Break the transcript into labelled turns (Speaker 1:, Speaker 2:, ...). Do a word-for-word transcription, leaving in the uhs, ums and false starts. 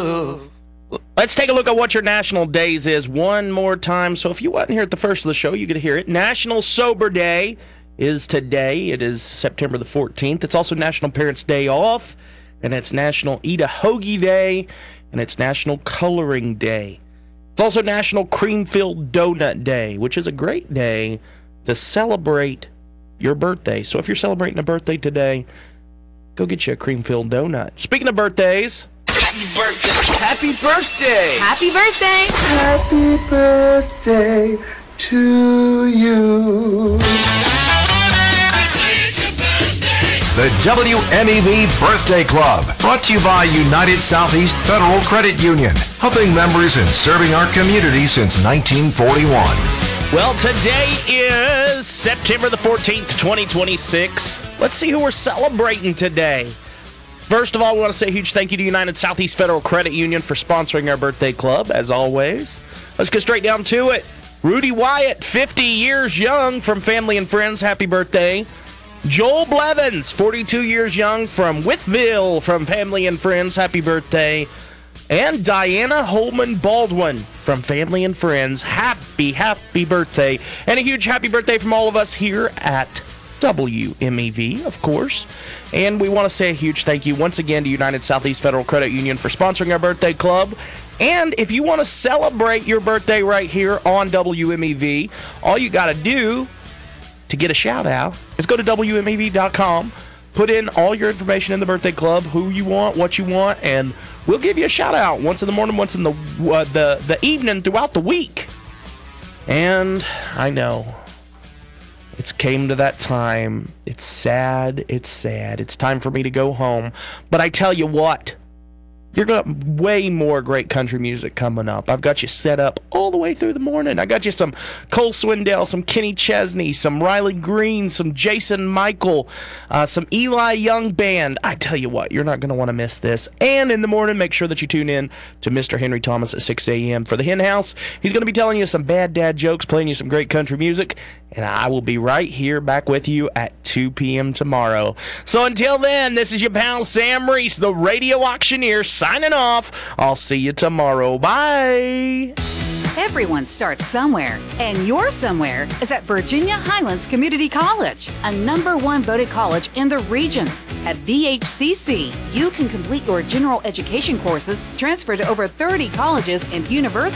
Speaker 1: love.
Speaker 2: Let's take a look at what your national days is one more time. So if you wasn't here at the first of the show, you get to hear it. National Sober Day is today. It is September the fourteenth. It's also National Parents' Day Off, and it's National Eat a Hoagie Day, and it's National Coloring Day. It's also National Cream-Filled Donut Day, which is a great day to celebrate your birthday. So if you're celebrating a birthday today, go get you a cream-filled donut. Speaking of birthdays,
Speaker 1: Happy birthday! Happy birthday!
Speaker 3: Happy birthday!
Speaker 4: Happy birthday to you.
Speaker 5: The W M E V Birthday Club, brought to you by United Southeast Federal Credit Union, helping members and serving our community since nineteen forty-one.
Speaker 2: well, today is September the fourteenth, twenty twenty-six. Let's see who we're celebrating today. First of all, we want to say a huge thank you to United Southeast Federal Credit Union for sponsoring our birthday club, as always. Let's get straight down to it. Rudy Wyatt, fifty years young, from Family and Friends. Happy birthday. Joel Blevins, forty-two years young, from Withville, from Family and Friends. Happy birthday. And Diana Holman Baldwin, from Family and Friends. Happy, happy birthday. And a huge happy birthday from all of us here at W M E V, of course. And we want to say a huge thank you once again to United Southeast Federal Credit Union for sponsoring our birthday club. And if you want to celebrate your birthday right here on W M E V, all you got to do to get a shout out is go to W M E V dot com, put in all your information in the birthday club, who you want, what you want, and we'll give you a shout out once in the morning, once in the uh, the the evening, throughout the week. And I know it's came to that time. It's sad. It's sad. It's time for me to go home. But I tell you what, you're going to way more great country music coming up. I've got you set up all the way through the morning. I got you some Cole Swindell, some Kenny Chesney, some Riley Green, some Jason Michael, uh, some Eli Young Band. I tell you what, you're not going to want to miss this. And in the morning, make sure that you tune in to Mister Henry Thomas at six a.m. for the Hen House. He's going to be telling you some bad dad jokes, playing you some great country music, and I will be right here back with you at two p.m. tomorrow. So until then, this is your pal Sam Reese, the radio auctioneer, signing off. I'll see you tomorrow. Bye.
Speaker 3: Everyone starts somewhere, and your somewhere is at Virginia Highlands Community College, a number one voted college in the region. At V H C C, you can complete your general education courses, transfer to over thirty colleges and universities,